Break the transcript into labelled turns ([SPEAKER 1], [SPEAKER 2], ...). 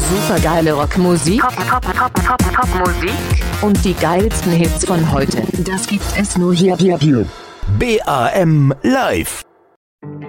[SPEAKER 1] Supergeile Rockmusik. Top-Musik. Und die geilsten Hits von heute. Das gibt es nur hier.
[SPEAKER 2] BAM Live.